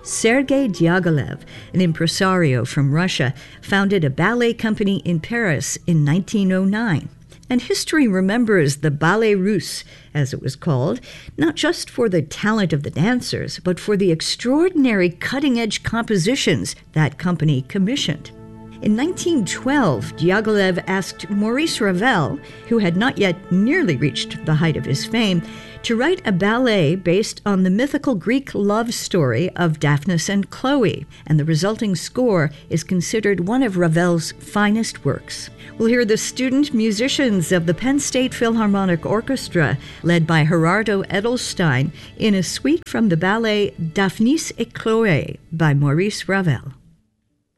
Sergei Diaghilev, an impresario from Russia, founded a ballet company in Paris in 1909. And history remembers the Ballet Russe, as it was called, not just for the talent of the dancers, but for the extraordinary cutting-edge compositions that company commissioned. In 1912, Diaghilev asked Maurice Ravel, who had not yet nearly reached the height of his fame, to write a ballet based on the mythical Greek love story of Daphnis and Chloe, and the resulting score is considered one of Ravel's finest works. We'll hear the student musicians of the Penn State Philharmonic Orchestra, led by Gerardo Edelstein, in a suite from the ballet Daphnis et Chloé by Maurice Ravel.